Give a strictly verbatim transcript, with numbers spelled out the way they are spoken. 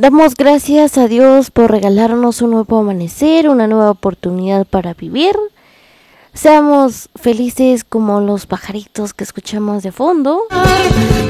Damos gracias a Dios por regalarnos un nuevo amanecer, una nueva oportunidad para vivir. Seamos felices como los pajaritos que escuchamos de fondo.